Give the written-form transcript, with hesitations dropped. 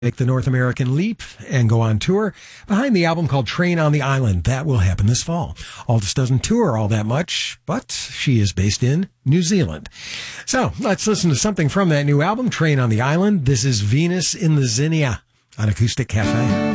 make the North American leap and go on tour behind the album called Train on the Island. That will happen this fall. Aldous doesn't tour all that much, but she is based in New Zealand. So let's listen to something from that new album, Train on the Island. This is Venus in the Zinnia on Acoustic Cafe.